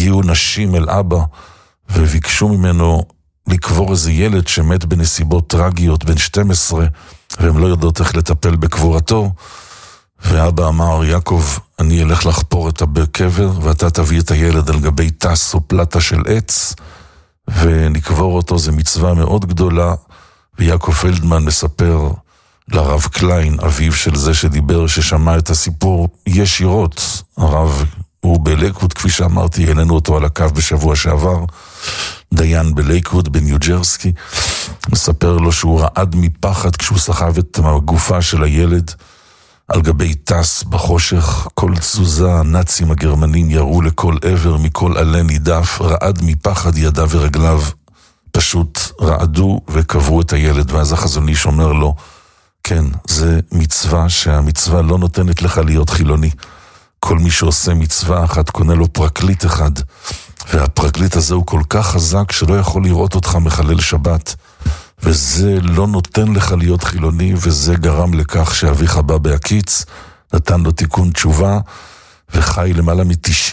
הגיעו נשים אל אבא וביקשו ממנו לקבור איזה ילד שמת בנסיבות טרגיות, בן 12, והם לא יודעות איך לטפל בקבורתו. ואבא אמר, יעקב, אני אלך לחפור את הקבר, ואתה תביא את הילד על גבי טס או פלטה של עץ, ונקבור אותו. זה מצווה מאוד גדולה. ויעקב פלדמן מספר לרב קליין, אביו של זה שדיבר, ששמע את הסיפור ישירות. הרב הוא בלייקווד, כפי שאמרתי, העלינו אותו על הקו בשבוע שעבר, דיין בלייקווד בניו ג'רסי, מספר לו שהוא רעד מפחד כשהוא סחב את הגופה של הילד על גבי טס בחושך. כל תזוזה, הנאצים הגרמנים ירו לכל עבר, מכל עלה נידף, רעד מפחד, ידיו ורגליו פשוט רעדו וקברו את הילד. ואז החזון איש אומר לו, כן, זה מצווה שהמצווה לא נותנת לך להיות חילוני. כל מי שעושה מצווה אחת קונה לו פרקליט אחד, והפרקליט הזה הוא כל כך חזק שלא יכול לראות אותך מחלל שבת, וזה לא נותן לך להיות חילוני, וזה גרם לכך שאביך בא בהקיץ, נתן לו תיקון תשובה, וחי למעלה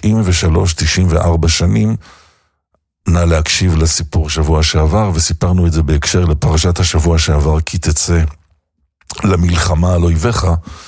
מ-93-94 שנים. נא להקשיב לסיפור שבוע שעבר, וסיפרנו את זה בהקשר לפרשת השבוע שעבר, כי תצא למלחמה על אויביך.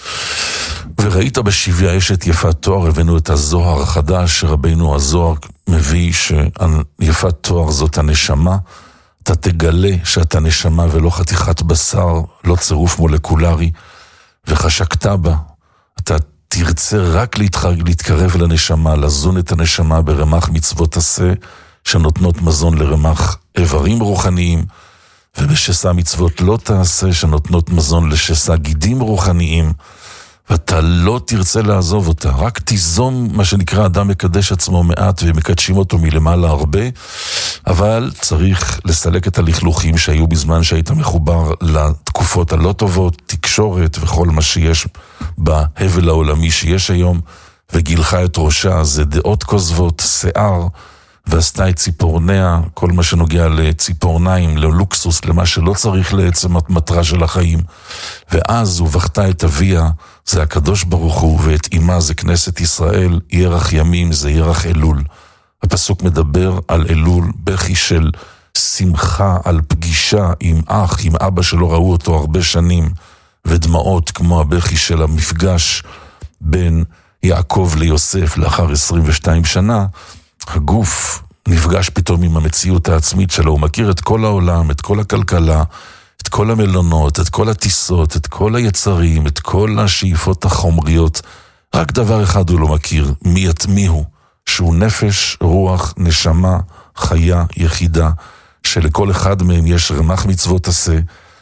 וראית בשביה אשת יפת תואר, הבאנו את הזוהר החדש, שרבינו הזוהר מביא שיפת תואר זאת הנשמה. אתה תגלה שאתה נשמה ולא חתיכת בשר, לא צירוף מולקולרי, וחשקת בה. אתה תרצה רק להתקרב לנשמה, לזון את הנשמה ברמח מצוות עשה, שנותנות מזון לרמח איברים רוחניים, ובשסע מצוות לא תעשה, שנותנות מזון לשסע גידים רוחניים, ואתה לא תרצה לעזוב אותה, רק תיזום מה שנקרא אדם מקדש עצמו מעט ומקדשים אותו מלמעלה הרבה, אבל צריך לסלק את הלכלוכים שהיו בזמן שהיית מחובר לתקופות הלא טובות, תקשורת וכל מה שיש בהבל העולמי שיש היום, וגילך את ראשה, זה דעות כוזבות, שיער, ועשתה את ציפורניה, כל מה שנוגע לציפורניים, ללוקסוס, למה שלא צריך לעצם המטרה של החיים. ואז הוא ובכתה את אביה, זה הקדוש ברוך הוא, ואת אמא זה כנסת ישראל, ירח ימים זה ירח אלול. הפסוק מדבר על אלול, בכי של שמחה על פגישה עם אח, עם אבא שלא ראו אותו הרבה שנים, ודמעות כמו הבכי של המפגש בין יעקב ליוסף לאחר 22 שנה, הגוף נפגש פתאום עם המציאות העצמית שלו, הוא מכיר את כל העולם, את כל הכלכלה, את כל המלונות, את כל הטיסות, את כל היצרים, את כל השאיפות החומריות. רק דבר אחד הוא לא מכיר, מי הוא? שהוא נפש, רוח, נשמה, חיה, יחידה, שלכל אחד מהם יש רמח מצוות עשה,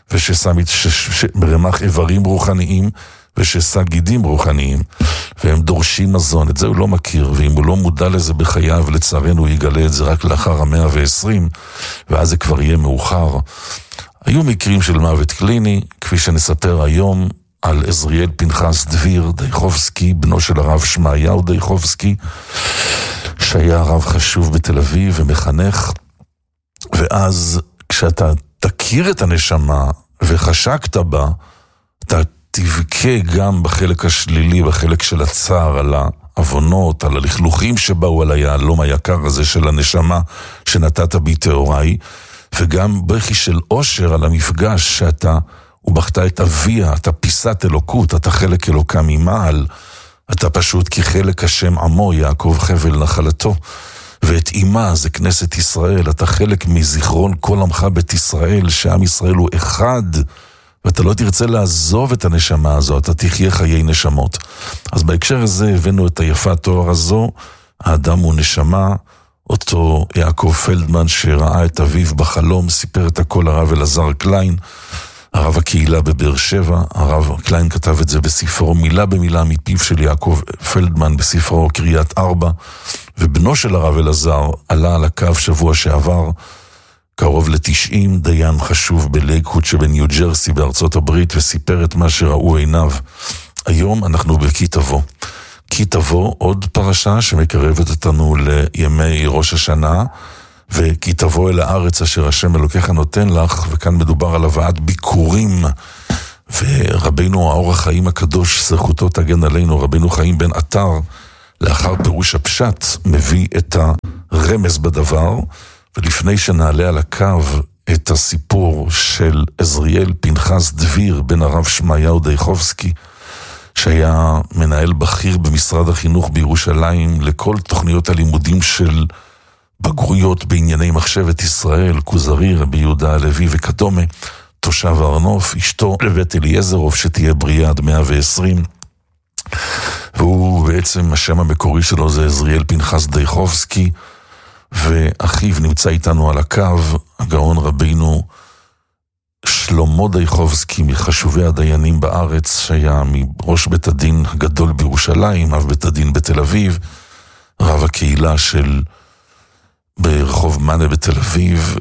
ורמח איברים רוחניים, ושסע גידים רוחניים, והם דורשים מזון. את זה הוא לא מכיר, ואם הוא לא מודע לזה בחייו, לצערנו הוא יגלה את זה רק לאחר 120, ואז זה כבר יהיה מאוחר. היו מקרים של מוות קליני, כפי שנספר היום, על עזריאל פנחס דביר דייחובסקי, בנו של הרב שמעיהו דייחובסקי, שהיה רב חשוב בתל אביב ומחנך. ואז כשאתה תכיר את הנשמה וחשקת בה, אתה תבכה גם בחלק השלילי, בחלק של הצער, על העוונות, על הלכלוכים שבאו על היעלום היקר הזה של הנשמה שנתת בי תאוריי, וגם בכי של אושר על המפגש שאתה ובכת את אביה, אתה פיסת אלוקות, אתה חלק אלוקה ממעל, אתה פשוט כחלק השם עמו, יעקב חבל נחלתו, ואת אמא זה כנסת ישראל, אתה חלק מזיכרון כל עמך בית ישראל, שעם ישראל הוא אחד, ואתה לא תרצה לעזוב את הנשמה הזו, אתה תחיה חיי נשמות. אז בהקשר הזה הבאנו את היפת תואר הזו, האדם הוא נשמה, אותו יעקב פלדמן שראה את אביו בחלום, סיפר את הכל הרב אלעזר קליין, הרב הקהילה בבאר שבע. הרב קליין כתב את זה בספרו מילה במילה מפיו של יעקב פלדמן בספרו קריית 4, ובנו של הרב אלעזר עלה על הקו שבוע שעבר, קרוב ל-90, דיין חשוב בלייקווד שבניו ג'רסי בארצות הברית, וסיפר את מה שראו עיניו. היום אנחנו בכי תבוא. כי תבוא עוד פרשה שמקרבת אותנו לימי ראש השנה, וכי תבוא אל הארץ אשר השם אלוקיך נותן לך, וכאן מדובר על הבאת ביקורים, ורבינו האור החיים הקדוש, זכותו תגן עלינו, רבינו חיים בן עטר, לאחר פירוש הפשט, מביא את רמז בדבר, ולפני שנעלה על הקו את הסיפור של עזריאל פנחס דביר בן הרב שמעיהו דייחובסקי, שהיה מנהל בכיר במשרד החינוך בירושלים לכל תוכניות הלימודים של בגרויות בענייני מחשבת ישראל, כוזרי, רבי יהודה הלוי וכדומה, תושב הרנוף, אשתו לבית אליעזרוב שתהיה בריאה עד 120, והוא בעצם השם המקורי שלו זה עזריאל פנחס דייחובסקי, ואחיו נמצא איתנו על הקו, הגאון רבינו שלמה דייחובסקי, מחשובי הדיינים בארץ, שהיה מראש בית הדין הגדול בירושלים, אב בית הדין בתל אביב, רב הקהילה של ברחוב מנה בתל אביב,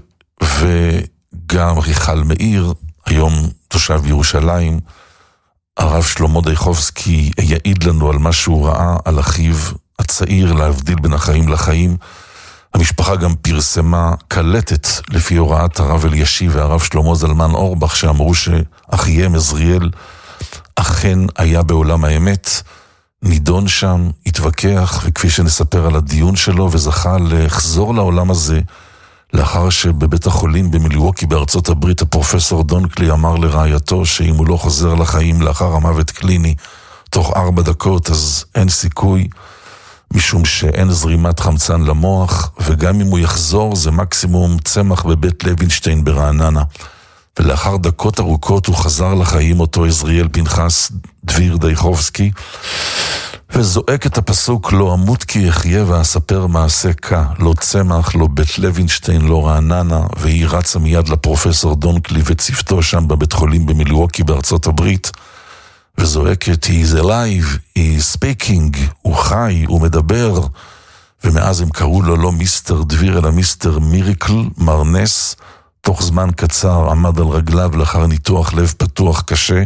וגם ריחל מאיר, היום תושב בירושלים. הרב שלמה דייחובסקי יעיד לנו על מה שהוא ראה על אחיו הצעיר, להבדיל בין החיים לחיים. המשפחה גם פרסמה קלטת לפי הוראת הרב אלישיב והרב שלמה זלמן אורבך, שאמרו שאחיהם עזריאל אכן היה בעולם האמת, נידון שם, התווכח, וכפי שנספר על הדיון שלו, וזכה לחזור לעולם הזה, לאחר שבבית החולים במילווקי בארצות הברית, הפרופסור דונקלי אמר לרעייתו, שאם הוא לא חוזר לחיים לאחר המוות קליני, תוך 4 דקות, אז אין סיכוי, משום שאין זרימת חמצן למוח, וגם אם הוא יחזור, זה מקסימום צמח בבית לוינשטיין ברעננה. ולאחר דקות ארוכות הוא חזר לחיים, אותו עזריאל פנחס דביר דייחובסקי, וזועק את הפסוק, לא אמות כי יחיה ואספר מעשה כה, לא צמח, לא בית לוינשטיין, לא רעננה, והיא רצה מיד לפרופסור דונקלי וצוותו שם בבית חולים במילווקי בארצות הברית, וזועקת, he is alive, he is speaking, הוא חי, הוא מדבר, ומאז הם קראו לו לא מיסטר דביר, אלא מיסטר מיריקל, מרנס. תוך זמן קצר עמד על רגליו לאחר ניתוח לב פתוח קשה,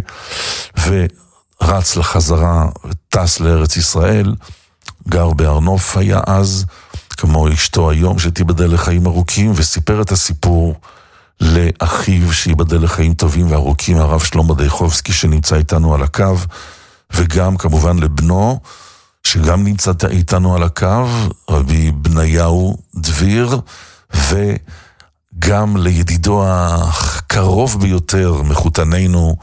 ורץ לחזרה, טס לארץ ישראל, גר בארנוף היה אז, כמו אשתו היום שתיבדל לחיים ארוכים, וסיפר את הסיפור לאחיו שיבדל לחיים טובים וארוכים, הרב שלמה דייחובסקי שנמצא איתנו על הקו, וגם כמובן לבנו, שגם נמצא איתנו על הקו, רבי בניהו דביר, וגם לידידו הקרוב ביותר, מחותננו,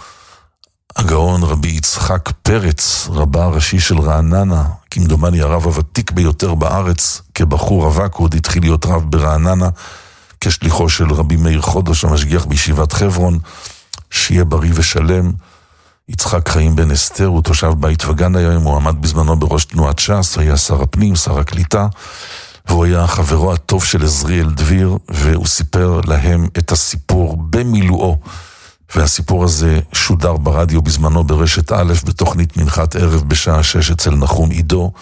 הגאון רבי יצחק פרץ, רבה הראשי של רעננה, כמדומני הרב הוותיק ביותר בארץ, כבחור רווק, הוא עוד התחיל להיות רב ברעננה, כשליחו של רבי מאיר חודש, המשגיח בישיבת חברון, שיהיה בריא ושלם. יצחק חיים בן אסתר, הוא תושב בית וגן היום, הוא עמד בזמנו בראש תנועת ש"ס, היה שר הפנים, שר הקליטה, והוא היה חברו הטוב של עזריאל דביר, והוא סיפר להם את הסיפור במילואו, והסיפור הזה שודר ברדיו בזמנו ברשת א', בתוכנית מנחת ערב בשעה 6 אצל נחום עידו,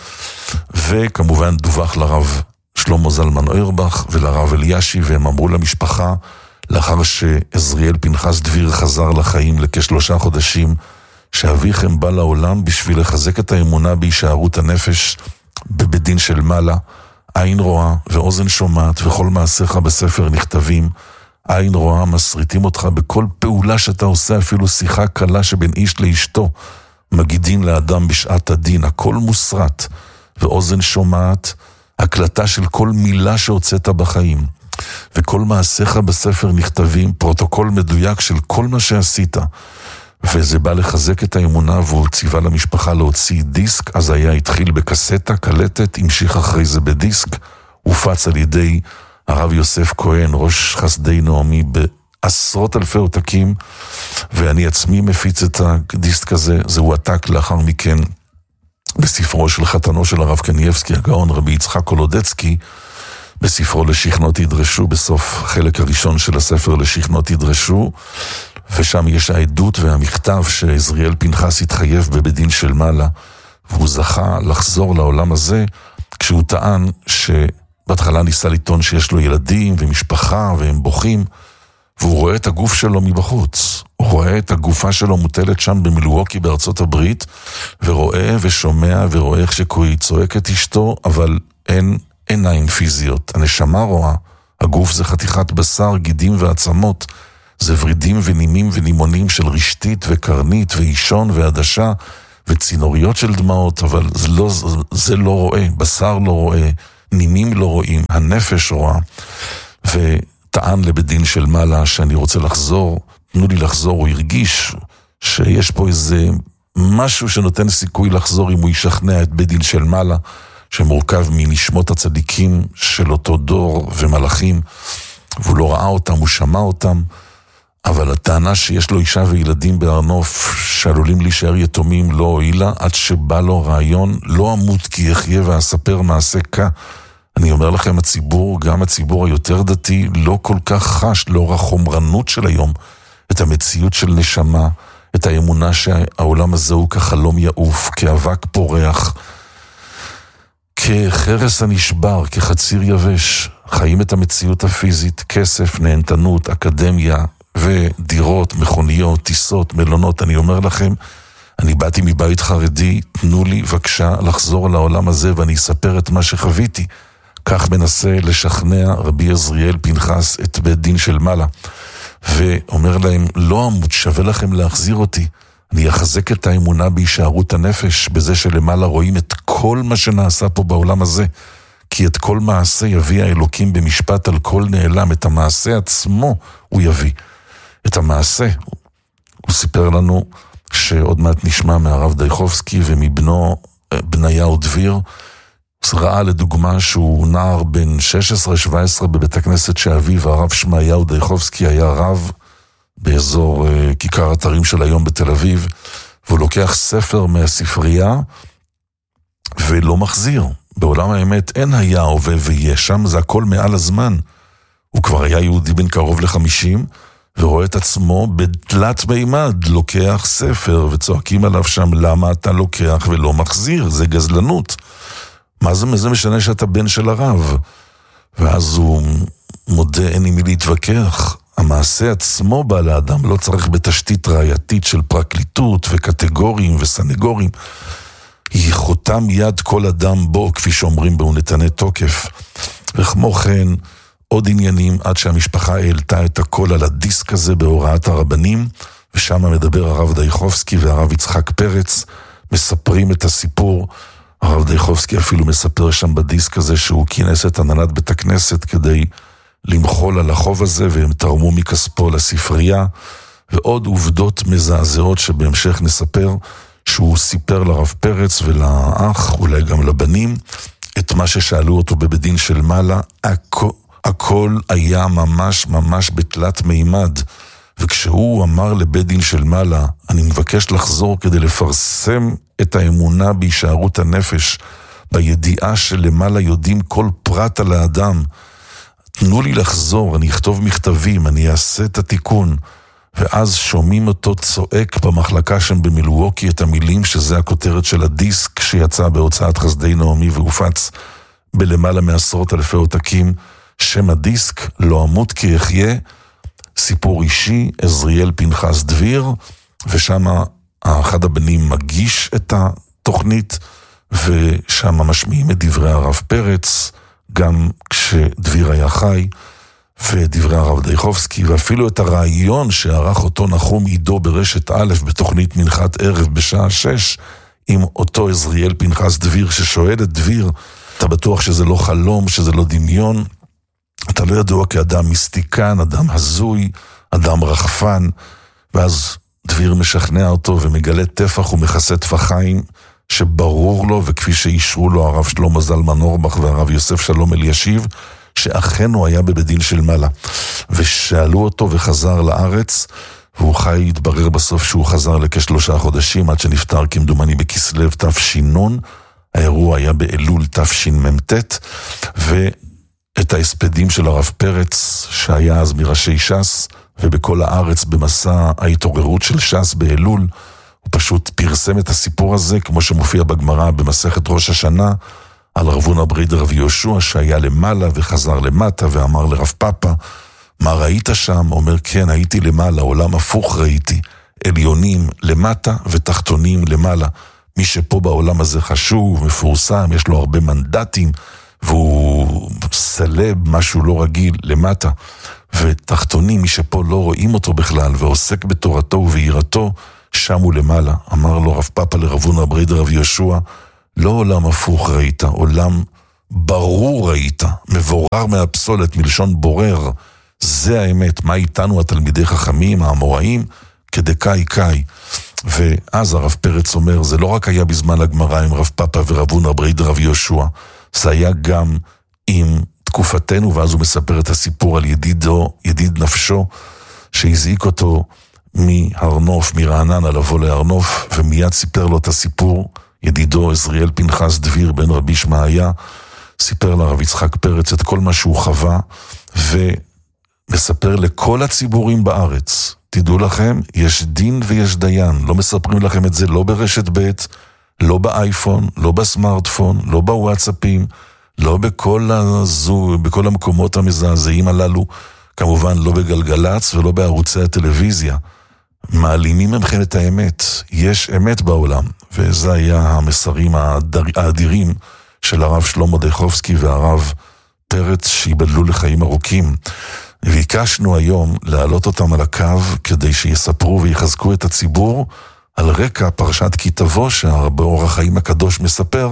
וכמובן דווח לרב שלמה זלמן אוירבך ולרב אלישיב, והם אמרו למשפחה, לאחר שעזריאל פנחס דביר חזר לחיים לכ3 חודשים, שאביכם בא לעולם בשביל לחזק את האמונה בהישארות הנפש בבית דין של מעלה, עין רואה ואוזן שומעת וכל מעשיך בספר נכתבים, עין רואה מסריטים אותך בכל פעולה שאתה עושה, אפילו שיחה קלה שבין איש לאשתו, מגידין לאדם בשעת הדין, הכל מוסרט, ואוזן שומעת, הקלטה של כל מילה שהוצאת בחיים, וכל מעשיך בספר נכתבים, פרוטוקול מדויק של כל מה שעשית, וזה בא לחזק את האמונה, והוא ציווה למשפחה להוציא דיסק, אז היה התחיל בקסטה, קלטת, המשיך אחרי זה בדיסק, הופץ על ידי הרב יוסף כהן, ראש חסדי נעמי, בעשרות אלפי עותקים, ואני עצמי מפיץ את הדיסק הזה, זה הועתק לאחר מכן, בספרו של חתנו של הרב קנייבסקי, הגאון רבי יצחק קולודצקי, בספרו לשכנות ידרשו, בסוף חלק הראשון של הספר לשכנות ידרשו, ושם יש העדות והמכתב שעזריאל פנחס התחייב בבית דין של מעלה, והוא זכה לחזור לעולם הזה, כשהוא טען שבהתחלה ניסה לטעון שיש לו ילדים ומשפחה והם בוכים, והוא רואה את הגוף שלו מבחוץ, הוא רואה את הגופה שלו מוטלת שם במילווקי בארצות הברית, ורואה ושומע ורואה איך שכוי צועק את אשתו, אבל אין עיניים פיזיות, הנשמה רואה, הגוף זה חתיכת בשר, גידים ועצמות, זה ורידים ונימים ונימונים של רשתית וקרנית ואישון ועדשה וצינוריות של דמעות, אבל זה לא רואה, בשר לא רואה, נימים לא רואים, הנפש רואה, וטען לבדין של מעלה שאני רוצה לחזור, תנו לי לחזור, הוא הרגיש שיש פה איזה משהו שנותן סיכוי לחזור אם הוא ישכנע את בדין של מעלה, שמורכב מנשמות הצדיקים של אותו דור ומלאכים, והוא לא ראה אותם, הוא שמע אותם, אבל הטענה שיש לו אישה וילדים בארנוף שעלולים להישאר יתומים לא הועילה, עד שבא לו רעיון, לא אמות כי יחיה ואספר מעשה כה. אני אומר לכם, הציבור, גם הציבור היותר דתי, לא כל כך חש לאור החומרנות של היום, את המציאות של נשמה, את האמונה שהעולם הזה הוא כחלום יעוף, כאבק פורח, כחרס הנשבר, כחציר יבש, חיים את המציאות הפיזית, כסף, נהנתנות, אקדמיה ודירות, מכוניות, טיסות, מלונות. אני אומר לכם, אני באתי מבית חרדי, תנו לי בבקשה לחזור לעולם הזה ואני אספר את מה שחוויתי. כך מנסה לשכנע רבי עזריאל פנחס את בית דין של מעלה, ואומר להם, לא אמות, שווה לכם להחזיר אותי. אני אחזק את האמונה בהישארות הנפש, בזה שלמעלה רואים את כל מה שנעשה פה בעולם הזה, כי את כל מעשה יביא האלוקים במשפט על כל נעלם, את המעשה עצמו הוא יביא. את המעשה, הוא סיפר לנו שעוד מעט נשמע מהרב דייחובסקי ומבנו בניהו דביר, ראה לדוגמה שהוא נער בן 16-17 בבית הכנסת שאביו, הרב שמעיהו דייחובסקי, היה רב באזור כיכר אתרים של היום בתל אביב, והוא לוקח ספר מהספרייה ולא מחזיר. בעולם האמת אין היה, הווה ויש, שם זה הכל מעל הזמן. הוא כבר היה יהודי בן קרוב ל-50, ורואה את עצמו בתלת מימד, לוקח ספר, וצועקים עליו שם, למה אתה לוקח ולא מחזיר? זה גזלנות. מה זה משנה שאתה בן של הרב? ואז הוא מודה, אין עם מי להתווכח. המעשה עצמו בא לאדם, לא צריך בתשתית ראייתית של פרקליטות וקטגורים וסנגורים. היא חותם יד כל אדם בו, כפי שאומרים בו נתנה תוקף. וכמו כן, עוד עניינים, עד שהמשפחה העלתה את הכל על הדיסק הזה בהוראת הרבנים, ושם מדבר הרב דייחובסקי והרב יצחק פרץ, מספרים את הסיפור. הרב דייחובסקי אפילו מספר שם בדיסק הזה שהוא כינס את הנהלת בית הכנסת כדי למחול על החוב הזה, והם תרמו מכספו לספרייה, ועוד עובדות מזעזעות שבהמשך נספר, שהוא סיפר לרב פרץ ולאח, אולי גם לבנים, את מה ששאלו אותו בבדין של מעלה. הכל היה ממש ממש בתלת מימד, וכשהוא אמר לבדין של מעלה, אני מבקש לחזור כדי לפרסם את האמונה בהישארות הנפש, בידיעה שלמעלה יודעים כל פרט על האדם, תנו לי לחזור, אני אכתוב מכתבים, אני אעשה את התיקון. ואז שומעים אותו צועק במחלקה שם במילווקי את המילים, שזה הכותרת של הדיסק שיצא בהוצאת חסדי נעמי והופץ בלמעלה מ10,000 עותקים. שם הדיסק, לא אמות כי יחיה, סיפור אישי, עזריאל פנחס דביר, ושם אחד הבנים מגיש את התוכנית, ושם משמיעים את דברי הרב פרץ, גם כשדביר היה חי, ודברי הרב דייחובסקי, ואפילו את הרעיון שערך אותו נחום עידו ברשת א' בתוכנית מנחת ערב בשעה 6, עם אותו עזריאל פנחס דביר ששואל את דביר, אתה בטוח שזה לא חלום, שזה לא דמיון? אתה לא ידוע כאדם מיסטיקן, אדם הזוי, אדם רחפן, ואז דביר משכנע אותו ומגלה טפח ומכסה טפחיים, שברור לו, וכפי שאישרו לו הרב שלמה זלמן אורבך והרב יוסף שלום אלישיב, שאכן הוא היה בבדין של מעלה. ושאלו אותו וחזר לארץ, והוא חי, התברר בסוף שהוא חזר לכ3 חודשים, עד שנפטר כמדומני בכסלו תש"ן, האירוע היה באלול תשמ"ט, ואת ההספדים של הרב פרץ, שהיה אז מראשי ש"ס, ובכל הארץ במסע ההתעוררות של ש"ס באלול, הוא פשוט פרסם את הסיפור הזה, כמו שמופיע בגמרא במסכת ראש השנה, על רבון הבריד רב יהושע שהיה למעלה וחזר למטה, ואמר לרב פאפה, מה ראית שם? אומר, כן, הייתי למעלה, עולם הפוך ראיתי, עליונים למטה ותחתונים למעלה. מי שפה בעולם הזה חשוב, מפורסם, יש לו הרבה מנדטים, והוא סלב, משהו לא רגיל, למטה. ותחתונים, מי שפה לא רואים אותו בכלל, ועוסק בתורתו וביראתו, שם הוא למעלה. אמר לו רב פאפה לרבון הבריד רב יהושע, לא עולם הפוך ראית, עולם ברור היית, מבורר מהפסולת, מלשון בורר, זה האמת, מה איתנו התלמידי חכמים, האמוראים, כדקאי קאי. ואז הרב פרץ אומר, זה לא רק היה בזמן הגמרא עם רב פאפה ורב הונא ברייד רב יהושע, זה היה גם עם תקופתנו, ואז הוא מספר את הסיפור על ידיד נפשו, שהזעיק אותו מהר נוף, מרעננה לבוא להר נוף, ומיד סיפר לו את הסיפור, ידידו עזריאל פנחס דביר בן רבי שמעיה, סיפר לרב יצחק פרץ את כל מה שהוא חווה, ומספר לכל הציבורים בארץ, תדעו לכם, יש דין ויש דיין, לא מספרים לכם את זה לא ברשת ב', לא באייפון, לא בסמארטפון, לא בוואטסאפים, לא בכל המקומות המזעזעים הללו, כמובן לא בגלגלץ ולא בערוצי הטלוויזיה. מעלימים ממכם את האמת, יש אמת בעולם, וזה היה המסרים האדירים של הרב שלמה דיכובסקי והרב פרץ שיבדלו לחיים ארוכים. וביקשנו היום להעלות אותם על הקו כדי שיספרו ויחזקו את הציבור על רקע פרשת כי תבוא, שבאור החיים הקדוש מספר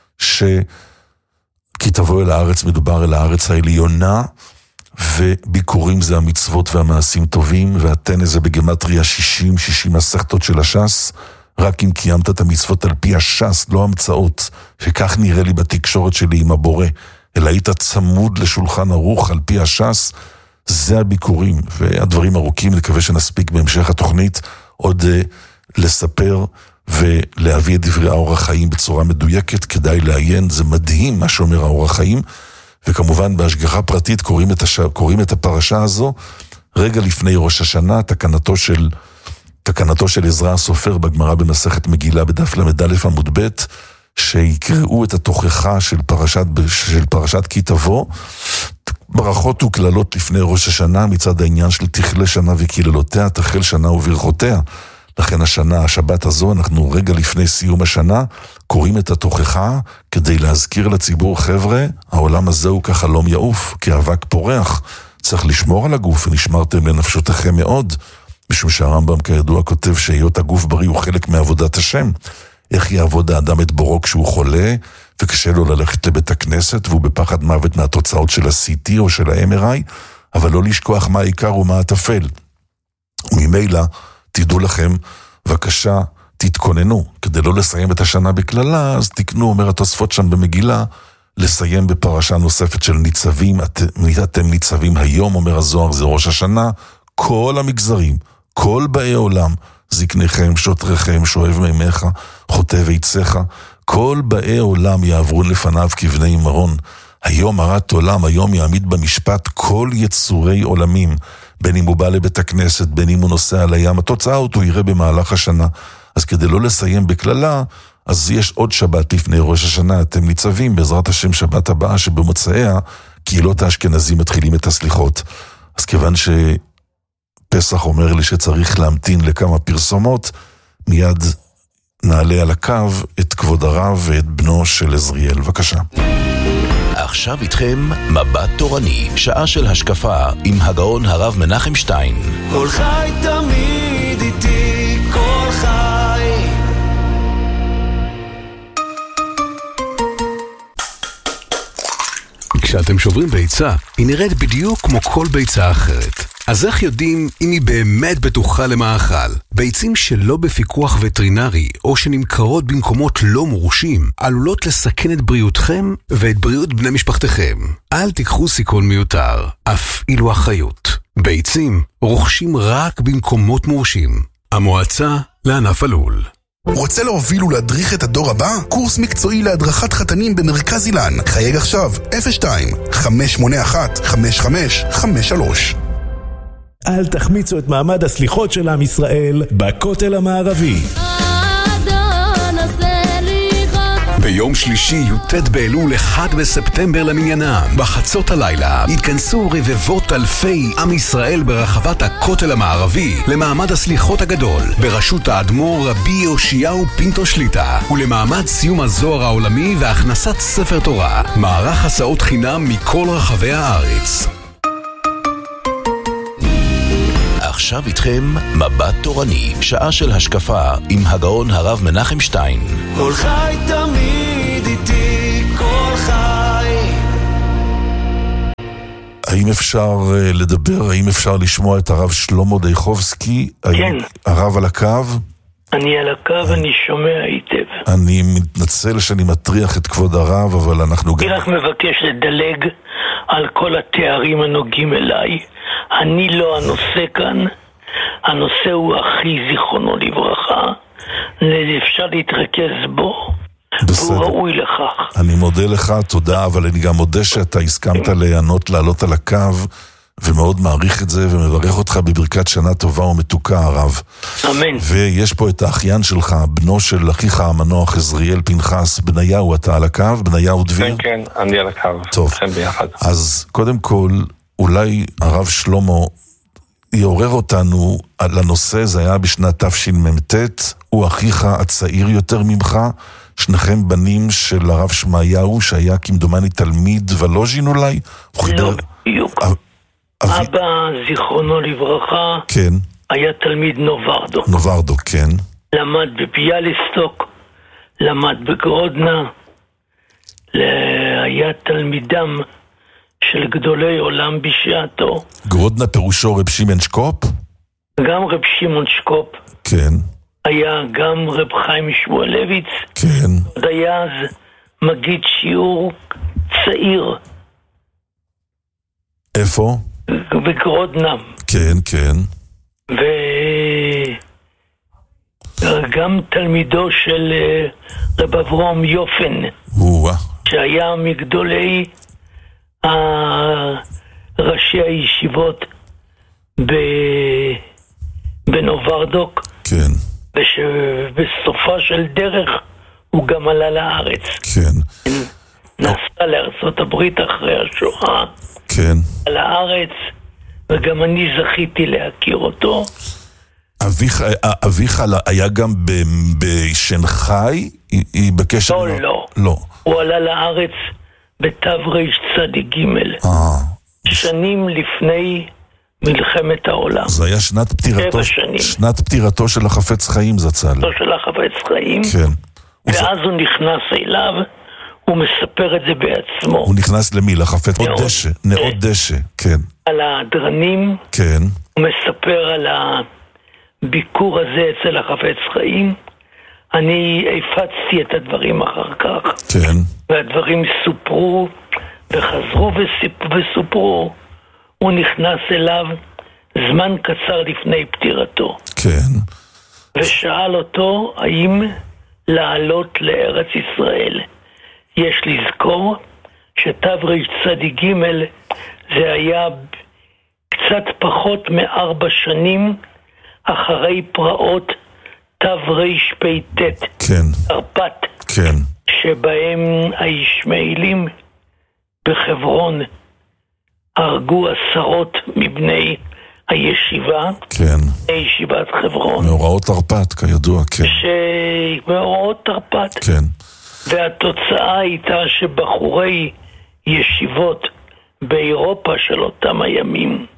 כי תבוא אל הארץ, מדובר אל הארץ העליונה, וביקורים זה המצוות והמעשים טובים, והתנא זה בגמטריה 60 מסכתות של הש"ס, רק אם קיימת את המצוות על פי הש"ס, לא המצאות, שכך נראה לי בתקשורת שלי עם הבורא, אלא היית צמוד לשולחן ערוך על פי הש"ס, זה הביקורים, והדברים ארוכים, נקווה שנספיק בהמשך התוכנית עוד לספר ולהביא את דברי האור החיים בצורה מדויקת, כדאי לעיין, זה מדהים מה שאומר האור החיים, וכמובן בהשגחה פרטית קוראים את הפרשה הזו רגע לפני ראש השנה, תקנתו של עזרא הסופר בגמרא במסכת מגילה בדף למד א' עמוד ב', שיקראו את התוכחה של פרשת כי תבוא, ברכות וקללות לפני ראש השנה, מצד העניין של תכלה שנה וקללותיה, תחל שנה וברכותיה. לכן השבת הזו, אנחנו רגע לפני סיום השנה, קוראים את התוכחה כדי להזכיר לציבור, חבר'ה, העולם הזה הוא כחלום יעוף, כאבק פורח, צריך לשמור על הגוף, ונשמרתם לנפשותיכם מאוד, משום שהרמב"ם כידוע כותב שהיות הגוף בריא הוא חלק מעבודת השם. איך יעבוד האדם את בורו כשהוא חולה, וקשה לו ללכת לבית הכנסת, והוא בפחד מוות מהתוצאות של ה-CT או של ה-MRI, אבל לא לשכוח מה העיקר ומה הטפל. וממילא, תדעו לכם, בבקשה, תתכוננו, כדי לא לסיים את השנה בכללה, אז תקנו, אומר התוספות שם במגילה, לסיים בפרשה נוספת של ניצבים, אתם ניצבים היום, אומר הזוהר, זה ראש השנה, כל המגזרים, כל באי עולם, זקניכם, שוטריכם, שואב מימיך, חוטא ויצך, כל באי עולם יעברו לפניו כבני מרון. היום הרת עולם, היום יעמיד במשפט כל יצורי עולמים, בין אם הוא בא לבית הכנסת, בין אם הוא נוסע על הים, התוצאה אותו יראה במהלך השנה. אז כדי לא לסיים בכללה, אז יש עוד שבת לפני ראש השנה, אתם ניצבים בעזרת השם שבת הבאה שבמוצאיה, קהילות האשכנזים מתחילים את הסליחות. אז כיוון שפסח אומר לי שצריך להמתין לכמה פרסומות, מיד נעלה על הקו את כבוד הרב ואת בנו של עזריאל. בבקשה. עכשיו איתכם מבט תורני, שעה של השקפה עם הגאון הרב מנחם שטיין. כל חי תמיד איתי, כל חי. כשאתם שוברים ביצה, היא נראית בדיוק כמו כל ביצה אחרת. אז איך יודעים אם היא באמת בטוחה למאכל? ביצים שלא בפיקוח וטרינרי או שנמכרות במקומות לא מורשים עלולות לסכן את בריאותכם ואת בריאות בני משפחתכם. אל תיקחו סיכון מיותר, אף אילו אחריות. ביצים רוכשים רק במקומות מורשים. המועצה לענף הלול. רוצה להוביל ולהדריך את הדור הבא? קורס מקצועי להדרכת חתנים במרכז אילן. חייג עכשיו 02-581-5553. אל תחמיצו את מעמד הסליחות של עם ישראל בכותל המערבי. ביום שלישי י"ט באלול 1 בספטמבר למניינם, בחצות הלילה יתכנסו רבבות אלפי עם ישראל ברחבת הכותל המערבי למעמד הסליחות הגדול בראשות האדמו"ר רבי יאשיהו פינטו שליטה, ולמעמד סיום הזוהר העולמי והכנסת ספר תורה, מערך הסעות חינם מכל רחבי הארץ. עכשיו איתכם מבט תורני, שעה של השקפה עם הגאון הרב מנחם שטיין. כל חי תמיד איתי, כל חי. האם אפשר לדבר, האם אפשר לשמוע את הרב שלמה דייחובסקי? כן. הרב על הקו? אני על הקו, אני שומע היטב. אני מתנצל שאני מטריח את כבוד הרב, אבל אנחנו גם... אני רק מבקש לדלג על כל התארים הנוגעים אליי. אני לא הנושא כאן, הנושא הוא אחי זיכרונו לברכה, אפשר להתרכז בו, והוא ראוי לכך. אני מודה לך, תודה, אבל אני גם מודה שאתה הסכמת לעלות על הקו, ומאוד מעריך את זה, ומברך אותך בברכת שנה טובה ומתוקה, הרב. אמן. ויש פה את האחיין שלך, בנו של אחיך המנוח עזריאל פנחס, בניהו, אתה על הקו? בניהו דביר? כן, אני על הקו. טוב. אז קודם כל, אולי הרב שלמה יעורר אותנו על הנושא, זה היה בשנת תשמ"ט, הוא אחיך הצעיר יותר ממך, שניכם בנים של הרב שמעיהו, שהיה כמדומני תלמיד ולוז'ין אולי? לא, בדיוק. אבא, זיכרונו לברכה, כן. היה תלמיד נוברדו. נוברדו, כן. למד בביאליסטוק, למד בגרודנה, היה תלמידם של גדולי עולם בשעתו. גרודנה פירושו רב שמעון שקופ? גם רב שמעון שקופ. כן. היה גם רב חיים שמואלביץ. כן. עוד היה אז מגיד שיעור צעיר. איפה? בגרודנה. כן, כן. וגם תלמידו של רב אברהם יופן, שהיה מגדולי ראשי הישיבות בנוברדוק. כן. ושבסופה של דרך הוא גם עלה לארץ. כן. נסע לארצות הברית אחרי השואה. כן. על הארץ, וגם אני זכיתי להכיר אותו. אביך היה גם בשנחאי? היא בקשר? לא, לא. לא. הוא עלה לארץ בתרצ"ג. שנים לפני מלחמת העולם. זה היה שנת פטירתו של החפץ חיים זצ"ל. של החפץ חיים. כן. ואז הוא נכנס אליו, הוא מספר את זה בעצמו. הוא נכנס למי? לחפץ? נאות דשא. נאות דשא, כן. על ההדרנים. כן. הוא מספר על הביקור הזה אצל החפץ חיים. אני הפצתי את הדברים אחר כך. כן. והדברים סופרו וחזרו וסופרו. הוא נכנס אליו זמן קצר לפני פטירתו. כן. ושאל אותו האם לעלות לארץ ישראל. יש לזכור שתרצ"ג זה היה קצת פחות מ4 שנים אחרי פרעות תרפ"ט. כן. תרפ"ט. כן. שבהם הישמעאלים בחברון הרגו עשרות מבני הישיבה. כן. ישיבת חברון. מאורעות תרפ"ט, כידוע, כן. מאורעות תרפ"ט. כן. והתוצאה הייתה שבחורי ישיבות באירופה של אותם הימים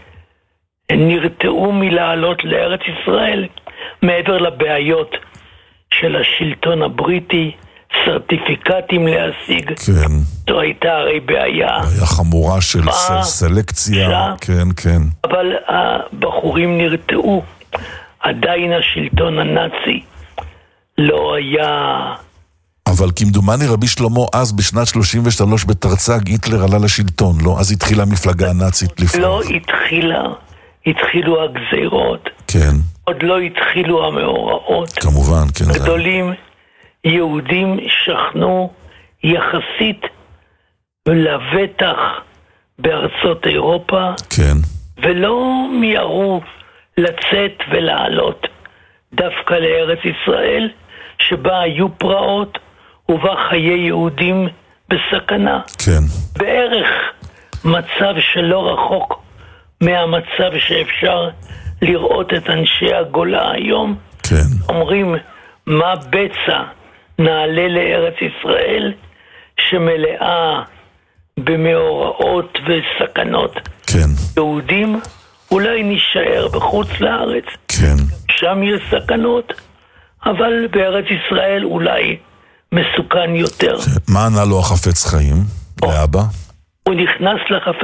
נרתעו מלעלות לארץ ישראל, מעבר לבעיות של השלטון הבריטי, סרטיפיקטים להשיג. כן. זו הייתה הרי בעיה חמורה של סלקציה. כן, כן. אבל הבחורים נרתעו. עדיין השלטון הנאצי לא היה... אבל כמדומני רבי שלמה אז בשנת 33 בתרצ"ג היטלר עלה לשלטון, לא? אז התחילה המפלגה הנאצית לפרוח. לא התחילה, התחילו הגזירות. כן. עוד לא התחילו המאורעות. כמובן, כן. גדולים יהודים שכנו יחסית לבטח בארצות אירופה. כן. ולא מיהרו לצאת ולעלות דווקא לארץ ישראל, שבה היו פרעות ובה חיי יהודים בסכנה. כן. בערך מצב שלא רחוק מהמצב שאפשר לראות את אנשי הגולה היום. כן. אומרים, מה בצע נעלה לארץ ישראל שמלאה במאורעות וסכנות. כן. יהודים אולי נשאר בחוץ לארץ. כן. שם יש סכנות, אבל בארץ ישראל אולי מסוכן יותר. מה ענה לו החפץ חיים לאבא? הוא נכנס לחפץ